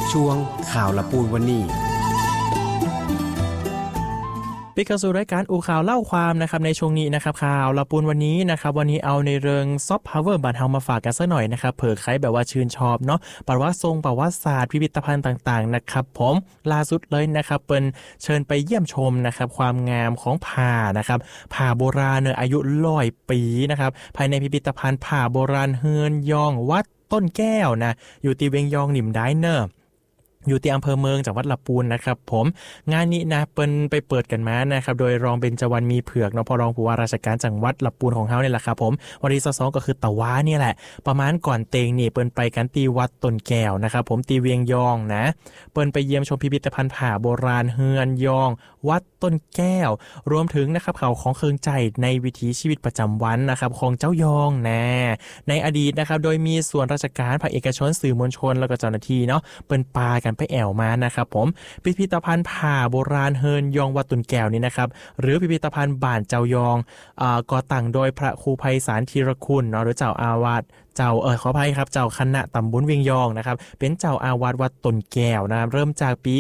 ช่วงข่าวละปูนวันนี้ปิกาสู่รายการอูข่าวเล่าความนะครับในช่วงนี้นะครับข่าวละปูนวันนี้นะครับวันนี้เอาในเรื่องซอฟต์พาวเวอร์บ้านเฮามาฝากกันซะหน่อยนะครับเผื่อใครแบบว่าชื่นชอบเนาะประวัติประวัติศาสตร์พิพิธภัณฑ์ต่างๆนะครับผมล่าสุดเลยนะครับเป็นเชิญไปเยี่ยมชมนะครับความงามของผ้านะครับผ้าโบราณอายุ100 ปีนะครับภายในพิพิธภัณฑ์ผ้าโบราณเฮือนยองวัดต้นแก้วนะอยู่ที่เวียงยองหนิมได้เนอะอยู่ที่อำเภอเมืองจังหวัดลำพูนนะครับผมงานนี้นะเป็นไปเปิดกันมานะครับโดยรองเบญจวรรณมีเผือกเนาะพอรองผู้ว่าราชการจังหวัดลำพูนของเฮาเนี่ยแหละครับผมวันที่2ก็คือตะว้าเนี่ยแหละประมาณก่อนเตงนี่เปิ้นไปกันตีวัดต้นแก้วนะครับผมตีเวียงยองนะเปิ้นไปเยี่ยมชมพิพิธภัณฑ์ผ้าโบราณเฮือนยองวัดต้นแก้วรวมถึงนะครับเขาของเครื่องใจในวิถีชีวิตประจำวันนะครับของเจ้ายองนะในอดีตนะครับโดยมีส่วนราชการภาคเอกชนสื่อมวลชนแล้วก็เจ้าหน้าที่เนาะเปิ้นปากันไปแอวมานะครับผมพิพิธภัณฑ์ผ้าโบราณเฮินยองวัดตุนแก้วนี่นะครับหรือพิพิธภัณฑ์บ้านเจ้ายองก่อตั้งโดยพระครูไพศาลธีรคุณเนาะหรือเจ้าอาวาสขออภัยครับเจ้าคณะตำบลเวียงยองนะครับเป็นเจ้าอาวาสวัดต้นแก้วนะครับเริ่มจากปี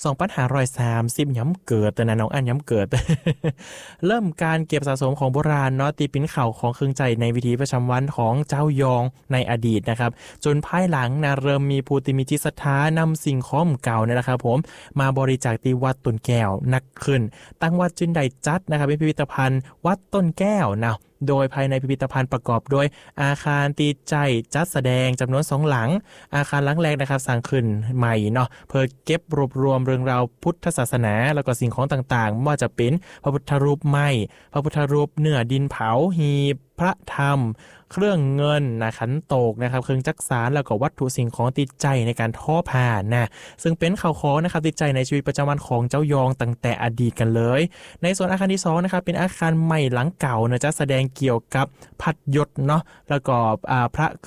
2530ย้ำเกิดแต่นะน้องอันย้ำเกิด เริ่มการเก็บสะสมของโบราณเนาะตีปิ้นเข่าของเครื่องใจในวิถีประจำวันของเจ้ายองในอดีตนะครับจนภายหลังนะเริ่มมีผู้ที่มีจิตศรัทธานำสิ่งของเก่าเนี่ยนะครับผมมาบริจาคที่วัดต้นแก้วนักขึ้นตั้งวัดจึงได้จัดนะครับเป็นพิพิธภัณฑ์วัดต้นแก้วนะโดยภายในพิพิธภัณฑ์ประกอบด้วยอาคารตีใจจัดแสดงจำนวน2หลังอาคารหลังแรกนะครับสร้างขึ้นใหม่เนาะเพื่อเก็บรวบรวมเรื่องราวพุทธศาสนาแล้วก็สิ่งของต่างๆไม่ว่าจะเป็นพระพุทธรูปไม้พระพุทธรูปเนื้อดินเผาหีบพระธรรมเครื่องเงินนะขันโตกนะครับเครื่องจักสานแล้วก็วัตถุสิ่งของติดใจในการทอผ้านะซึ่งเป็นข่าวของนะครับติดใจในชีวิตประจำวันของเจ้ายองตั้งแต่อดีตกันเลยในส่วนอาคารที่2นะครับเป็นอาคารใหม่หลังเก่านะจะแสดงเกี่ยวกับพัดยศเนาะแล้วก็พระ